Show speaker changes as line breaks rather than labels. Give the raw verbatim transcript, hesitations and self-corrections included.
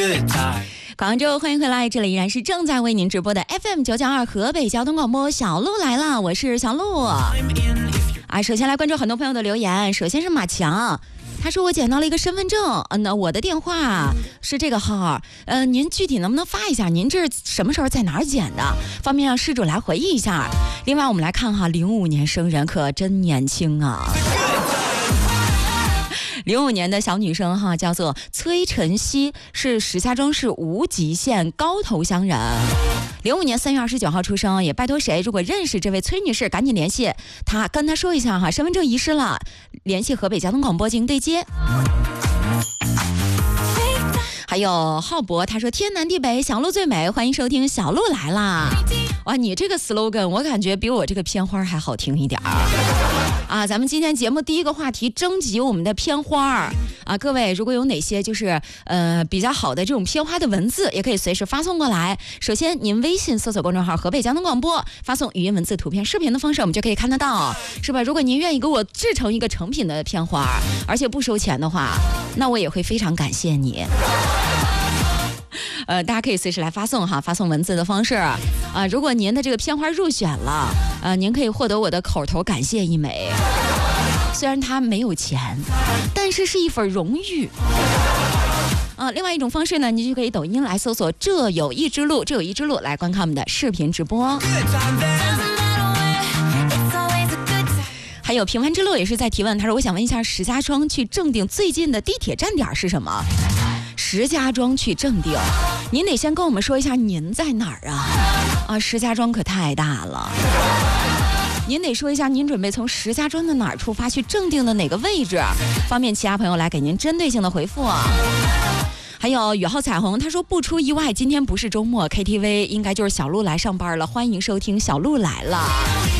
good time。
广州，欢迎回来，这里依然是正在为您直播的 F M 九九二河北交通广播，小鹿来了，我是小鹿。啊，首先来关注很多朋友的留言，首先是马强。他说我捡到了一个身份证，嗯、呃，我的电话是这个号，呃，您具体能不能发一下？您这是什么时候在哪儿捡的？方便让失主来回忆一下。另外，我们来看哈，零五年生人可真年轻啊！零五年的小女生哈，叫做崔晨曦，是石家庄市无极县高头乡人。零五年三月二十九号出生，也拜托谁如果认识这位崔女士，赶紧联系她，跟她说一下哈，身份证遗失了，联系河北交通广播进行对接。还有浩博，他说天南地北，小鹿最美，欢迎收听小鹿来啦。哇，你这个 slogan 我感觉比我这个片花还好听一点啊！咱们今天节目第一个话题征集我们的片花啊，各位如果有哪些就是呃比较好的这种片花的文字，也可以随时发送过来。首先您微信搜索公众号河北交通广播，发送语音文字图片视频的方式，我们就可以看得到，是吧？如果您愿意给我制成一个成品的片花，而且不收钱的话，那我也会非常感谢你。呃，大家可以随时来发送哈，发送文字的方式啊、呃。如果您的这个片花入选了，呃，您可以获得我的口头感谢一枚。虽然它没有钱，但是是一份荣誉。啊、呃，另外一种方式呢，你就可以抖音来搜索"这有一之路"，这有一之路来观看我们的视频直播。还有平凡之路也是在提问，他说我想问一下，石家庄去正定最近的地铁站点是什么？石家庄去正定，您得先跟我们说一下您在哪儿啊？啊，石家庄可太大了，您得说一下您准备从石家庄的哪儿出发去正定的哪个位置，方便其他朋友来给您针对性的回复啊。还有宇浩彩虹，他说不出意外，今天不是周末 ，K T V 应该就是小鹿来上班了，欢迎收听小鹿来了。